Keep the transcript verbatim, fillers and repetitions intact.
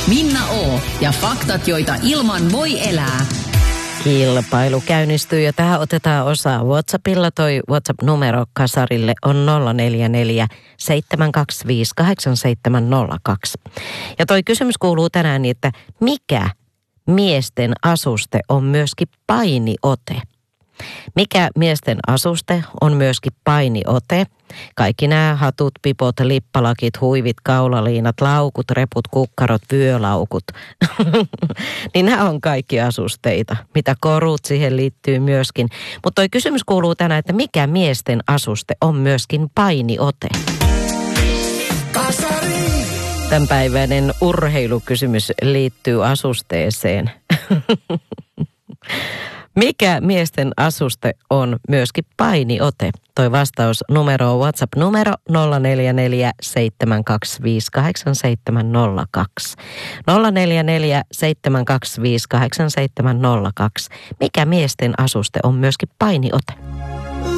Minna O. ja faktat, joita ilman voi elää. Kilpailu käynnistyy ja tähän otetaan osaa WhatsAppilla. Toi WhatsApp-numero kasarille on nolla neljä neljä seitsemän kaksi viisi kahdeksan seitsemän nolla kaksi. Ja toi kysymys kuuluu tänään niin, että mikä miesten asuste on myöskin painiote? Mikä miesten asuste on myöskin painiote? Kaikki nämä hatut, pipot, lippalakit, huivit, kaulaliinat, laukut, reput, kukkarot, vyölaukut. Niin nämä on kaikki asusteita, mitä korut siihen liittyy myöskin. Mutta toi kysymys kuuluu tänään, että mikä miesten asuste on myöskin painiote? Tämänpäiväinen urheilukysymys liittyy asusteeseen. Mikä miesten asuste on myöskin painiote? Toi vastaus numero on WhatsApp-numero nolla neljä neljä seitsemän kaksi viisi kahdeksan seitsemän nolla kaksi. nolla neljä neljä seitsemän kaksi viisi kahdeksan seitsemän nolla kaksi. Mikä miesten asuste on myöskin painiote?